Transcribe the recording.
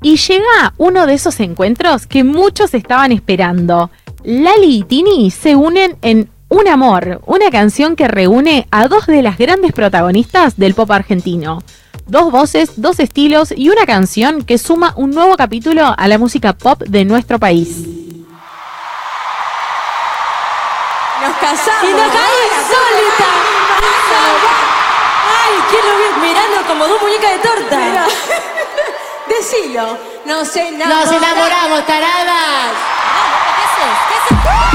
Y llega uno de esos encuentros que muchos estaban esperando. Lali y Tini se unen en Un Amor, una canción que reúne a dos de las grandes protagonistas del pop argentino. Dos voces, dos estilos y una canción que suma un nuevo capítulo a la música pop de nuestro país. Nos casamos. Y nos cae insólita. Ay, ¿quién lo vio? Mirando como dos muñecas de torta. Mira. Decilo. Nos enamoramos. Nos enamoramos, taradas. ¿Qué haces?